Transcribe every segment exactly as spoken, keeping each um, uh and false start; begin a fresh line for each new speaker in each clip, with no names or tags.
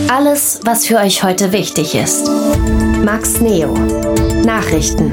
Alles, was für euch heute wichtig ist. Max Neo. Nachrichten.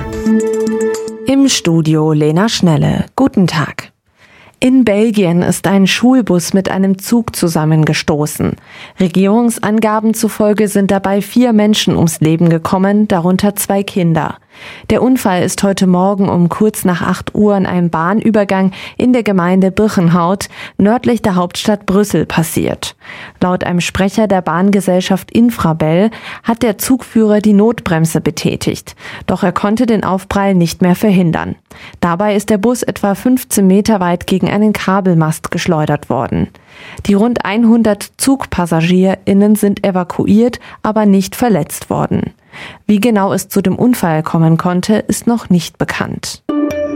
Im Studio Lena Schnelle. Guten Tag. In Belgien ist ein Schulbus mit einem Zug zusammengestoßen. Regierungsangaben zufolge sind dabei vier Menschen ums Leben gekommen, darunter zwei Kinder. Der Unfall ist heute Morgen um kurz nach acht Uhr an einem Bahnübergang in der Gemeinde Birchenhout, nördlich der Hauptstadt Brüssel, passiert. Laut einem Sprecher der Bahngesellschaft Infrabel hat der Zugführer die Notbremse betätigt. Doch er konnte den Aufprall nicht mehr verhindern. Dabei ist der Bus etwa fünfzehn Meter weit gegen einen Kabelmast geschleudert worden. Die rund hundert ZugpassagierInnen sind evakuiert, aber nicht verletzt worden. Wie genau es zu dem Unfall kommen konnte, ist noch nicht bekannt.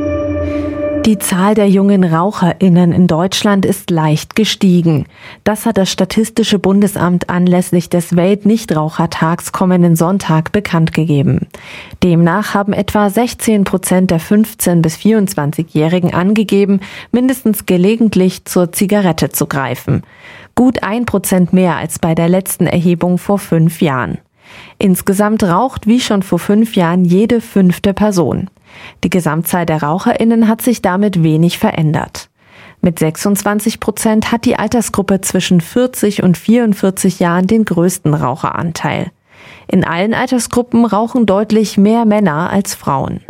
Die Zahl der jungen RaucherInnen in Deutschland ist leicht gestiegen. Das hat das Statistische Bundesamt anlässlich des Welt-Nichtrauchertags kommenden Sonntag bekannt gegeben. Demnach haben etwa sechzehn Prozent der fünfzehn- bis vierundzwanzigjährigen angegeben, mindestens gelegentlich zur Zigarette zu greifen. Gut ein Prozent mehr als bei der letzten Erhebung vor fünf Jahren. Insgesamt raucht wie schon vor fünf Jahren jede fünfte Person. Die Gesamtzahl der RaucherInnen hat sich damit wenig verändert. Mit sechsundzwanzig Prozent hat die Altersgruppe zwischen vierzig und vierundvierzig Jahren den größten Raucheranteil. In allen Altersgruppen rauchen deutlich mehr Männer als Frauen.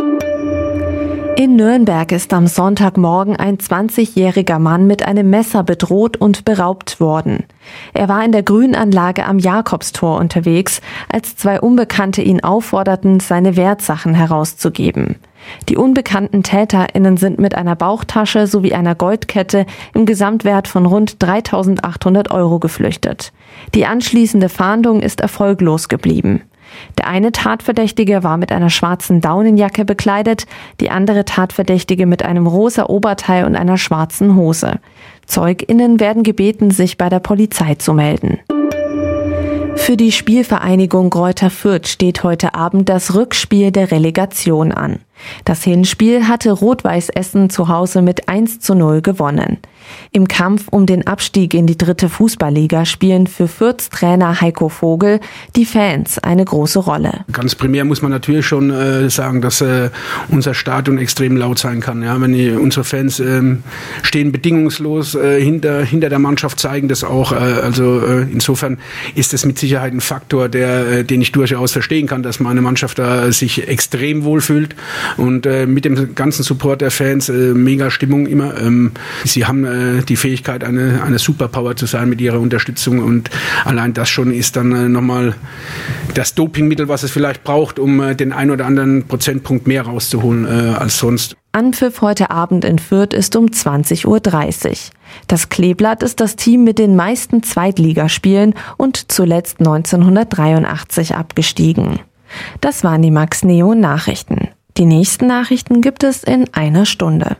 In Nürnberg ist am Sonntagmorgen ein zwanzigjähriger Mann mit einem Messer bedroht und beraubt worden. Er war in der Grünanlage am Jakobstor unterwegs, als zwei Unbekannte ihn aufforderten, seine Wertsachen herauszugeben. Die unbekannten TäterInnen sind mit einer Bauchtasche sowie einer Goldkette im Gesamtwert von rund dreitausendachthundert Euro geflüchtet. Die anschließende Fahndung ist erfolglos geblieben. Der eine Tatverdächtige war mit einer schwarzen Daunenjacke bekleidet, die andere Tatverdächtige mit einem rosa Oberteil und einer schwarzen Hose. ZeugInnen werden gebeten, sich bei der Polizei zu melden. Für die Spielvereinigung Greuther Fürth steht heute Abend das Rückspiel der Relegation an. Das Hinspiel hatte Rot-Weiß Essen zu Hause mit eins zu null gewonnen. Im Kampf um den Abstieg in die dritte Fußballliga spielen für Fürths Trainer Heiko Vogel die Fans eine große Rolle.
Ganz primär muss man natürlich schon äh, sagen, dass äh, unser Stadion extrem laut sein kann. Ja? Wenn die, unsere Fans äh, stehen bedingungslos äh, hinter, hinter der Mannschaft, zeigen das auch. Äh, also äh, insofern ist das mit Sicherheit ein Faktor, der, äh, den ich durchaus verstehen kann, dass meine Mannschaft da sich extrem wohlfühlt. Und äh, mit dem ganzen Support der Fans, äh, mega Stimmung immer. Ähm, sie haben äh, die Fähigkeit, eine, eine Superpower zu sein mit ihrer Unterstützung. Und allein das schon ist dann äh, nochmal das Dopingmittel, was es vielleicht braucht, um äh, den ein oder anderen Prozentpunkt mehr rauszuholen äh, als sonst.
Anpfiff heute Abend in Fürth ist um zwanzig Uhr dreißig. Das Kleeblatt ist das Team mit den meisten Zweitligaspielen und zuletzt neunzehnhundertdreiundachtzig abgestiegen. Das waren die Max Neo Nachrichten. Die nächsten Nachrichten gibt es in einer Stunde.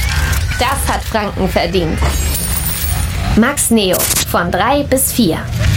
Das hat Franken verdient. Max Neo von drei bis vier.